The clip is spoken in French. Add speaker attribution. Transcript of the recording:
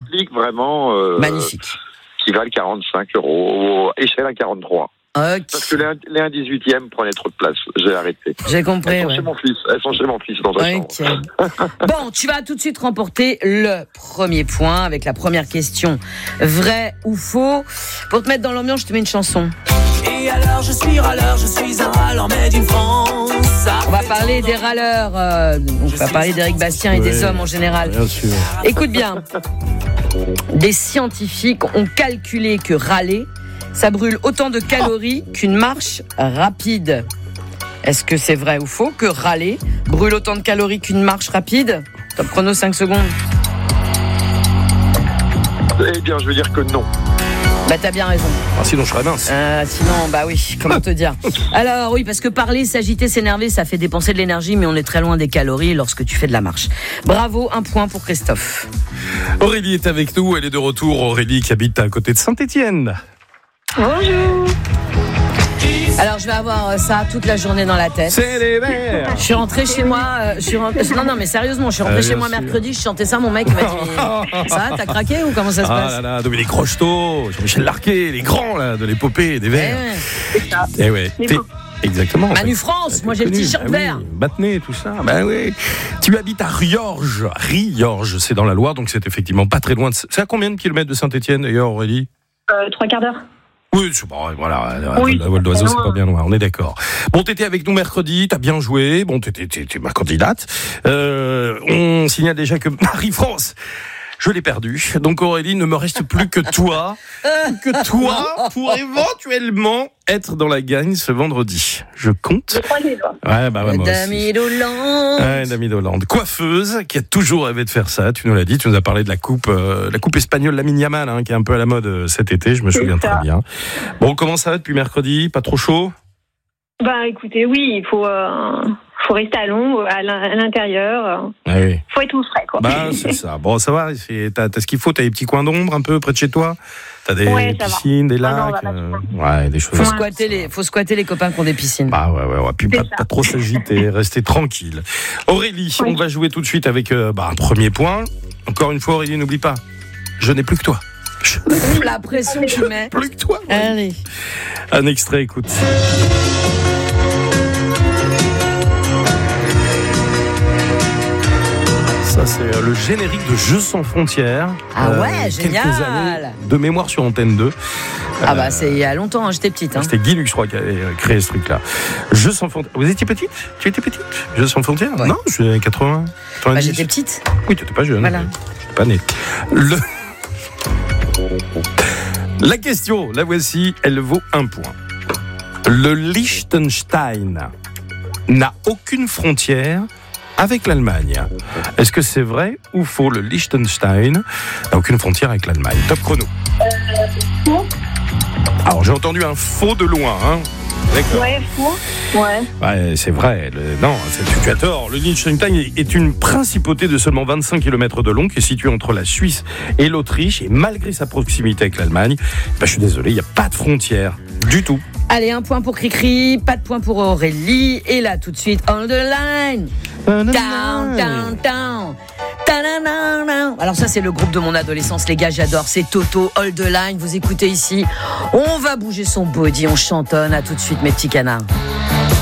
Speaker 1: répliques vraiment
Speaker 2: magnifiques.
Speaker 1: Qui valent 45 €, échelle à 43.
Speaker 2: Okay.
Speaker 1: Parce que les 1/18e prenaient trop de place. J'ai arrêté.
Speaker 2: J'ai compris.
Speaker 1: Elles sont chez mon fils dans la chambre.
Speaker 2: Bon, tu vas tout de suite remporter le premier point avec la première question. Vrai ou faux? Pour te mettre dans l'ambiance, je te mets une chanson.
Speaker 3: Et alors je suis râleur, je suis un râleur, mais d'une France.
Speaker 2: On va parler des râleurs. On va parler d'Éric Bastien et des hommes en général.
Speaker 4: Bien sûr.
Speaker 2: Écoute bien. Des scientifiques ont calculé que râler, ça brûle autant de calories qu'une marche rapide. Est-ce que c'est vrai ou faux que râler brûle autant de calories qu'une marche rapide? Top chrono, 5 secondes.
Speaker 1: Eh bien, je veux dire que non.
Speaker 2: Bah t'as bien raison.
Speaker 4: Ah, sinon je serais mince.
Speaker 2: Sinon, bah oui, comment te dire. Alors oui, parce que parler, s'agiter, s'énerver, ça fait dépenser de l'énergie, mais on est très loin des calories lorsque tu fais de la marche. Bravo, un point pour Christophe.
Speaker 4: Aurélie est avec nous, elle est de retour. Aurélie qui habite à côté de Saint-Étienne.
Speaker 5: Bonjour.
Speaker 2: Alors je vais avoir ça toute la journée dans la tête.
Speaker 4: C'est les verts.
Speaker 2: Je suis rentrée chez moi. Non, mais sérieusement, je suis rentrée chez moi mercredi. Je chantais ça, mon mec m'a dit ça, t'as craqué ou comment ça se passe?
Speaker 4: Ah là là, Dominique Rocheteau, Jean-Michel Larquet, les grands là de l'épopée des verts.
Speaker 5: C'est ça.
Speaker 4: Eh ouais. Exactement.
Speaker 2: Manu France, moi j'ai le t-shirt vert.
Speaker 4: Oui, Battenay, tout ça. Ben oui. Tu habites à Riorges. Riorges, c'est dans la Loire, donc c'est effectivement pas très loin. C'est à combien de kilomètres de Saint-Étienne d'ailleurs, Aurélie?
Speaker 5: 3 quarts d'heure.
Speaker 4: Oui, voilà, la vol d'oiseau, c'est pas bien loin, on est d'accord. Bon, t'étais avec nous mercredi, t'as bien joué, bon, t'es ma candidate. On signale déjà que Marie-France, je l'ai perdue. Donc Aurélie, ne me reste plus que toi pour éventuellement être dans la gagne ce vendredi. Je compte.
Speaker 5: Je crois les doigts.
Speaker 4: Ouais, bah ouais, moi aussi.
Speaker 2: Dami d'Hollande.
Speaker 4: Ouais, Dami d'Hollande. Coiffeuse, qui a toujours rêvé de faire ça. Tu nous l'as dit, tu nous as parlé de la coupe espagnole Lamine Yamal, hein, qui est un peu à la mode cet été, je me souviens très bien. Bon, comment ça va depuis mercredi? Pas trop chaud?
Speaker 5: Bah écoutez, oui, il faut rester à l'ombre, à l'intérieur.
Speaker 4: Oui.
Speaker 5: Faut être tout frais, quoi.
Speaker 4: Bah, c'est ça. Bon, ça va, t'as ce qu'il faut, t'as des petits coins d'ombre un peu près de chez toi? T'as des piscines, des lacs, ouais, des choses.
Speaker 2: Faut squatter les copains qui ont des piscines.
Speaker 4: Bah ouais. Puis pas trop s'agiter, rester tranquille. Aurélie, on va jouer tout de suite avec un premier point. Encore une fois, Aurélie, n'oublie pas, je n'ai plus que toi.
Speaker 2: La pression que tu mets.
Speaker 4: Plus que toi. Ouais.
Speaker 2: Allez.
Speaker 4: Un extrait, écoute. Ça, c'est le générique de Jeux sans frontières.
Speaker 2: Ah ouais, génial.
Speaker 4: Quelques années de mémoire sur Antenne 2.
Speaker 2: Ah bah c'est il y a longtemps, hein, j'étais petite. Hein.
Speaker 4: C'était Guy Lux, je crois, qui avait créé ce truc-là. Jeux sans frontières. Vous étiez petite? Tu étais petite? Jeux sans frontières?
Speaker 2: Ouais.
Speaker 4: Non, je suis 80. 90.
Speaker 2: Bah, j'étais petite.
Speaker 4: Oui, tu n'étais pas jeune.
Speaker 2: Voilà.
Speaker 4: Je pas né. La question, la voici, elle vaut 1 point. Le Liechtenstein n'a aucune frontière avec l'Allemagne. Est-ce que c'est vrai ou faux? Le Liechtenstein n'a aucune frontière avec l'Allemagne. Top chrono.
Speaker 5: Faux.
Speaker 4: Alors j'ai entendu un faux de loin, hein. D'accord.
Speaker 5: Ouais, faux.
Speaker 4: Ouais, c'est vrai. Tu as tort. Le Liechtenstein est une principauté de seulement 25 km de long qui est située entre la Suisse et l'Autriche. Et malgré sa proximité avec l'Allemagne, je suis désolé, il n'y a pas de frontière du tout.
Speaker 2: Allez, 1 point pour Cricri, pas de point pour Aurélie. Et là, tout de suite, on the line. Down, down, down. Alors ça, c'est le groupe de mon adolescence, les gars, j'adore. C'est Toto, Hold the Line. Vous écoutez ici. On va bouger son body, on chantonne. À tout de suite, mes petits canards.